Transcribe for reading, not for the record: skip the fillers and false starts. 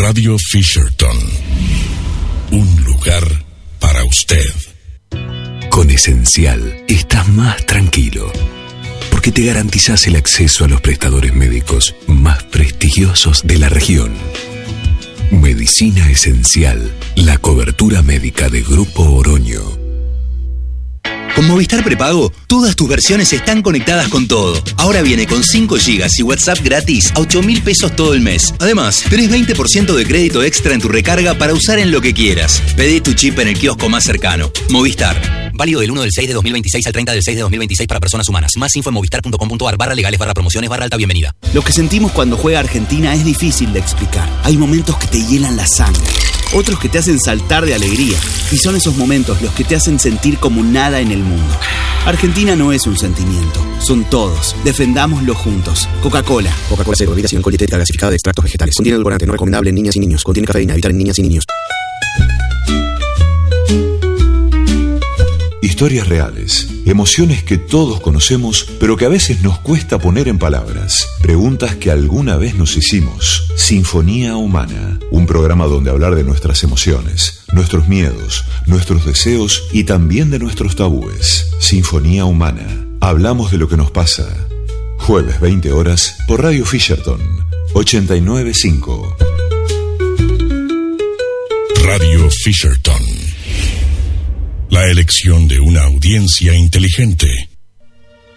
Radio Fisherton. Un lugar para usted. Con Esencial estás más tranquilo, porque te garantizás el acceso a los prestadores médicos más prestigiosos de la región. Medicina Esencial, la cobertura médica de Grupo Oroño. Con Movistar Prepago, todas tus versiones están conectadas con todo. Ahora viene con 5 GB y WhatsApp gratis a 8.000 pesos todo el mes. Además, tenés 20% de crédito extra en tu recarga para usar en lo que quieras. Pedí tu chip en el kiosco más cercano. Movistar. Válido del 1 del 6 de 2026 al 30 del 6 de 2026 para personas humanas. Más info en movistar.com.ar/legales/promociones/alta bienvenida. Lo que sentimos cuando juega Argentina es difícil de explicar. Hay momentos que te hielan la sangre, otros que te hacen saltar de alegría. Y son esos momentos los que te hacen sentir como nada en el mundo. Argentina no es un sentimiento, son todos. Defendámoslo juntos. Coca-Cola. Coca-Cola cero, bebida sin alcohol, dietética gasificada de extractos vegetales. Contiene edulcorante, no recomendable en niñas y niños. Contiene cafeína, evitar en niñas y niños. Historias reales, emociones que todos conocemos, pero que a veces nos cuesta poner en palabras. Preguntas que alguna vez nos hicimos. Sinfonía Humana, un programa donde hablar de nuestras emociones, nuestros miedos, nuestros deseos y también de nuestros tabúes. Sinfonía Humana, hablamos de lo que nos pasa. Jueves 20 horas por Radio Fisherton, 89.5. Radio Fisherton. La elección de una audiencia inteligente.